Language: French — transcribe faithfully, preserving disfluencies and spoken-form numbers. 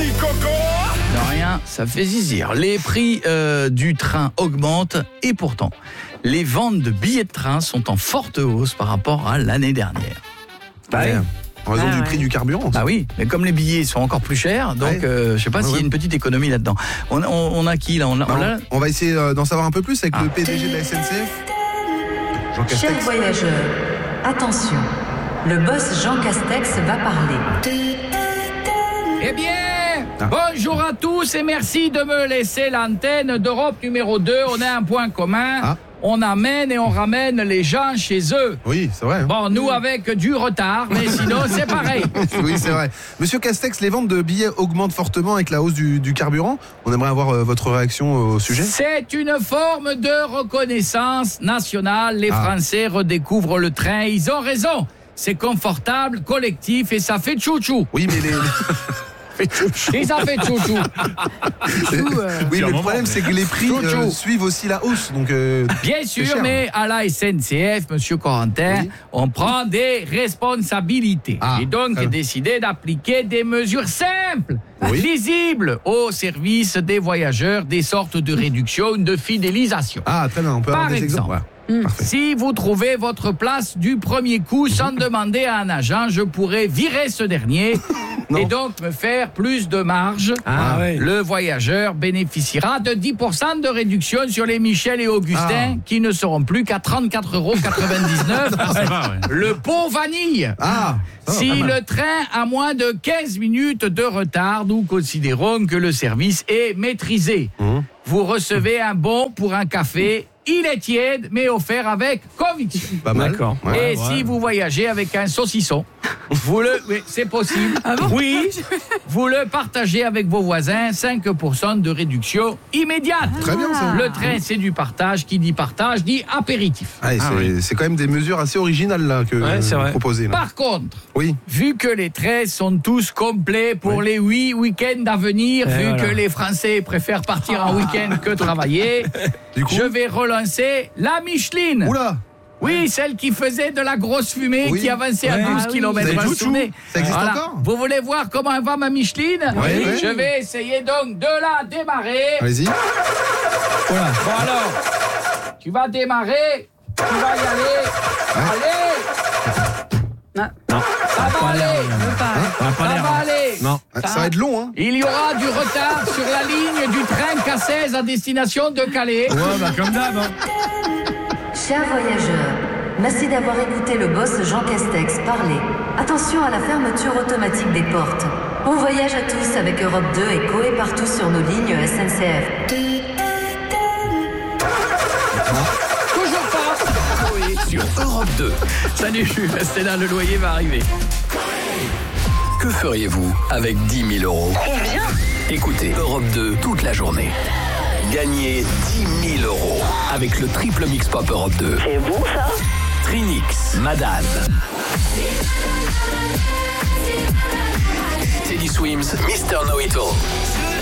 petit coco. De rien, ça fait zizir. Les prix euh, du train augmentent et pourtant, les ventes de billets de train sont en forte hausse par rapport à l'année dernière. Bah ouais. En raison Ah du ouais. prix du carburant. Ah oui, mais comme les billets sont encore plus chers, donc Ouais. euh, je sais pas Ouais, s'il y a ouais. une petite économie là-dedans. On, on, on a qui là on a, Bah, on a- on, on va essayer euh, d'en savoir un peu plus avec Ah. le P D G de la S N C F. Jean Chers Castex. voyageurs, attention, le boss Jean Castex va parler. Eh bien, Ah. bonjour à tous et merci de me laisser l'antenne d'Europe numéro deux. On a un point commun, Ah. on amène et on ramène les gens chez eux. Oui, c'est vrai. hein. Bon, nous avec du retard, mais sinon c'est pareil. Oui, c'est vrai. Monsieur Castex, les ventes de billets augmentent fortement avec la hausse du, du carburant. On aimerait avoir euh, votre réaction au sujet. C'est une forme de reconnaissance nationale. Les Ah. Français redécouvrent le train. Ils ont raison. C'est confortable, collectif et ça fait tchou-tchou. Oui, mais les. Et ça fait tchou-tchou. oui, mais le problème, c'est que les prix Chou, chou. euh, suivent aussi la hausse. Donc, euh, Bien c'est sûr, cher. mais à la S N C F, Monsieur Corentin, Oui. on prend des responsabilités. Ah, J'ai donc très bien. décidé d'appliquer des mesures simples, Oui. lisibles, au service des voyageurs, des sortes de réduction, de fidélisation. Ah, très bien. On peut Par avoir des exemples. exemple. Ouais. Parfait. Si vous trouvez votre place du premier coup sans demander à un agent, je pourrais virer ce dernier Non. et donc me faire plus de marge. Ah ouais. Le voyageur bénéficiera de dix pour cent de réduction sur les Michel et Augustin Ah. qui ne seront plus qu'à trente-quatre euros quatre-vingt-dix-neuf. Le pot vanille. Ah, ça va, Si pas mal. le train a moins de quinze minutes de retard, nous considérons que le service est maîtrisé. Mmh. Vous recevez un bon pour un café. Il est tiède, mais offert avec conviction. Pas mal. D'accord. Ouais. Et si vous voyagez avec un saucisson, vous le, oui, c'est possible. oui, vous le partagez avec vos voisins, cinq pour cent de réduction immédiate. Très bien, ça. Le train, c'est du partage. Qui dit partage dit apéritif. Allez, Ah, c'est, oui. c'est quand même des mesures assez originales là que Ouais, c'est vous vrai. proposez. Là. Par contre, Oui. vu que les trains sont tous complets pour Oui. les huit week-ends à venir, Et vu voilà. que les Français préfèrent partir en week-end que travailler, Du coup. je vais relancer la Micheline. Oula. Oui, celle qui faisait de la grosse fumée, Oui. qui avançait à Ouais. douze Ah oui. kilomètres Vous avez heure. chouchou. Ça existe encore Vous voulez voir comment elle va ma Micheline? Oui, oui. Je vais essayer donc de la démarrer. Allez-y. Bon alors, tu vas démarrer, tu vas y aller. Allez, Ah, ça va aller. Ça va aller. Non. Ah, Ça va être long, hein. Il y aura du retard sur la ligne du train K seize à destination de Calais. Ouais, bah comme d'hab. Hein. Chers voyageurs, merci d'avoir écouté le boss Jean Castex parler. Attention à la fermeture automatique des portes. Bon voyage à tous avec Europe deux et Coé partout sur nos lignes S N C F. Toujours pas. Coé sur Europe deux. Salut Jules, c'est là, le loyer va arriver. Que feriez-vous avec dix mille euros? Écoutez Europe deux toute la journée. Gagnez dix mille euros avec le triple mix pop Europe deux. C'est bon ça? Trinix, Madame. Teddy Swims, Mister Know It All.